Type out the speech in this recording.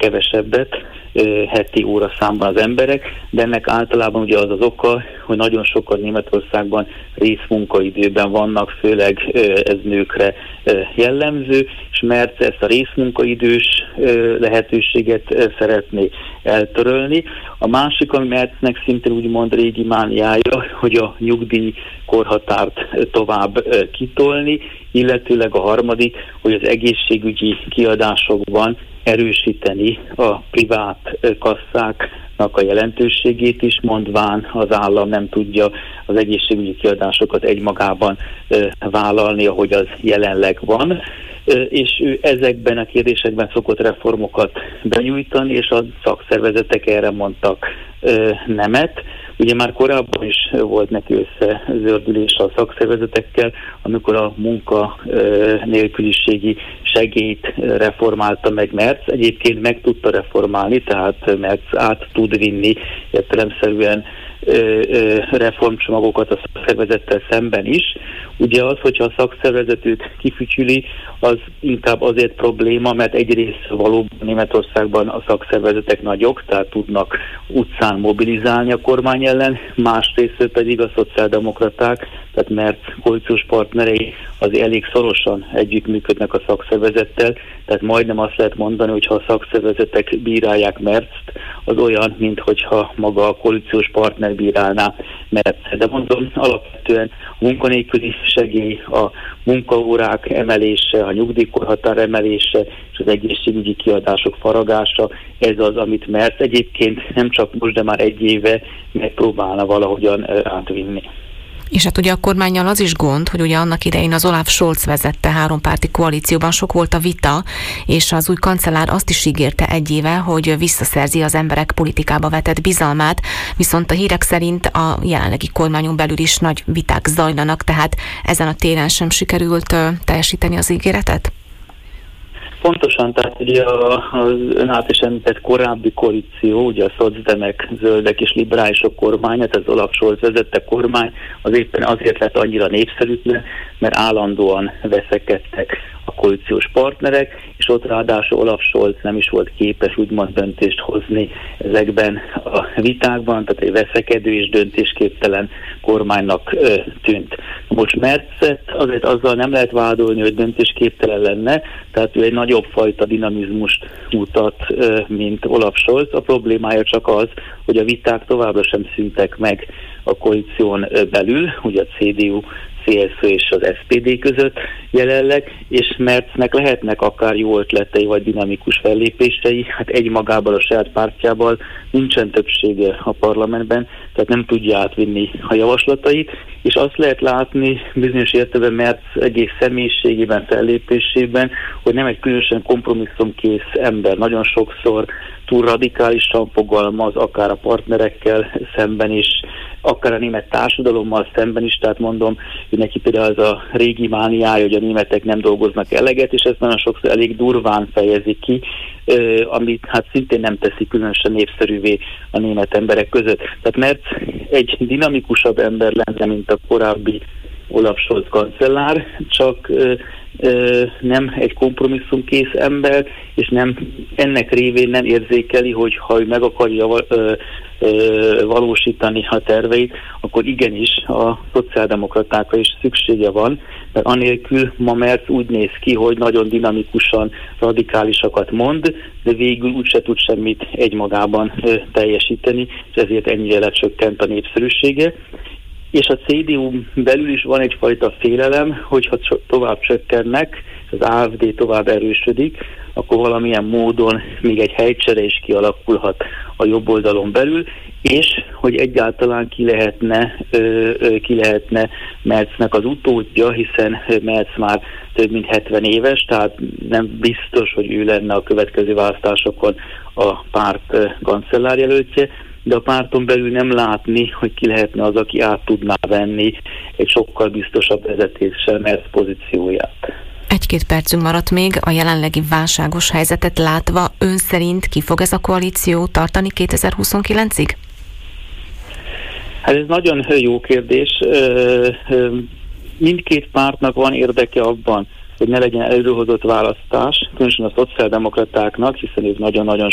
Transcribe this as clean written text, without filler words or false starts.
kevesebbet heti óraszámban az emberek, de ennek általában ugye az oka, hogy nagyon sokan Németországban részmunkaidőben vannak, főleg ez nőkre jellemző, és mert ezt a részmunkaidős lehetőséget szeretné eltörölni. A másik, ami Merznek szintén úgymond régi mániája, hogy a nyugdíjkorhatárt tovább kitolni, illetőleg a harmadik, hogy az egészségügyi kiadásokban erősíteni a privát kasszáknak a jelentőségét is, mondván az állam nem tudja az egészségügyi kiadásokat egymagában vállalni, ahogy az jelenleg van, és ő ezekben a kérdésekben szokott reformokat benyújtani, és a szakszervezetek erre mondtak nemet. Ugye már korábban is volt neki összezördülés a szakszervezetekkel, amikor a munkanélküliségi segélyt reformálta meg Merz. Egyébként meg tudta reformálni, tehát Merz át tud vinni értelemszerűen reformcsomagokat a szakszervezettel szemben is. Ugye az, hogyha a szakszervezet őt kifütyüli, az inkább azért probléma, mert egyrészt valóban Németországban a szakszervezetek nagyok, tehát tudnak utcán mobilizálni a kormány ellen, másrészt pedig a szociáldemokraták, tehát Merz koalíciós partnerei az elég szorosan együttműködnek a szakszervezettel, tehát majdnem azt lehet mondani, hogy ha a szakszervezetek bírálják Merzt, az olyan, minthogyha maga a koalíciós partner bírálná Merzt. De mondom, alapvetően a munkanélküli segély, a munkaórák emelése, a nyugdíjkorhatár emelése és az egészségügyi kiadások faragása, ez az, amit Merz egyébként nem csak most, de már egy éve megpróbálna valahogyan átvinni. És hát ugye a kormánnyal az is gond, hogy ugye annak idején az Olaf Scholz vezette hárompárti koalícióban sok volt a vita, és az új kancellár azt is ígérte egy éve, hogy visszaszerzi az emberek politikába vetett bizalmát, viszont a hírek szerint a jelenlegi kormányon belül is nagy viták zajlanak, tehát ezen a téren sem sikerült teljesíteni az ígéretet? Pontosan, tehát ugye az ön által is említett korábbi koalíció, ugye a szocdemek, zöldek és liberálisok kormánya, tehát az Olaf Scholz vezette kormány, az éppen azért lett annyira népszerűtlen, mert állandóan veszekedtek a koalíciós partnerek, és ott ráadásul Olaf Scholz nem is volt képes úgymond döntést hozni ezekben a vitákban, tehát egy veszekedő és döntésképtelen kormánynak tűnt. Most Merzet azért azzal nem lehet vádolni, hogy döntésképtelen lenne, tehát ő egy nagyobb fajta dinamizmust mutat, mint Olaf Scholz. A problémája csak az, hogy a viták továbbra sem szűntek meg a koalíción belül, ugye a CDU, CSU és az SPD között jelenleg, és Merznek lehetnek akár jó ötletei vagy dinamikus fellépései, hát egymagában a saját pártjában nincsen többsége a parlamentben, tehát nem tudja átvinni a javaslatait, és azt lehet látni bizonyos értelemben Merz egész személyiségében, fellépésében, hogy nem egy különösen kompromisszumkész ember, nagyon sokszor túl radikálisan fogalmaz, akár a partnerekkel szemben is, akár a német társadalommal szemben is, tehát mondom, hogy neki például az a régi mániája, hogy a németek nem dolgoznak eleget, és ezt nagyon sokszor elég durván fejezi ki, amit hát szintén nem teszi különösen népszerűvé a német emberek között. Tehát Merz egy dinamikusabb ember lenne, mint a korábbi Olaf Scholz kancellár, csak nem egy kompromisszumkész ember, és nem ennek révén nem érzékeli, hogy ha ő meg akarja valósítani a terveit, akkor igenis a szociáldemokratákra is szüksége van, mert anélkül ma Merz úgy néz ki, hogy nagyon dinamikusan radikálisakat mond, de végül úgyse tud semmit egymagában teljesíteni, és ezért ennyire lecsökkent a népszerűsége. És a CDU belül is van egyfajta félelem, hogyha tovább csökkennek, az AfD tovább erősödik, akkor valamilyen módon még egy helycsere is kialakulhat a jobb oldalon belül, és hogy egyáltalán ki lehetne Merznek az utódja, hiszen Merz már több mint 70 éves, tehát nem biztos, hogy ő lenne a következő választásokon a párt kancellárjelöltje, de a párton belül nem látni, hogy ki lehetne az, aki át tudná venni egy sokkal biztosabb vezetéssel Merz pozícióját. Egy-két percünk maradt még, a jelenlegi válságos helyzetet látva, ön szerint ki fog ez a koalíció tartani 2029-ig? Hát ez nagyon jó kérdés. Mindkét pártnak van érdeke abban, hogy ne legyen előrehozott választás, különösen a szociáldemokratáknak, hiszen ők nagyon-nagyon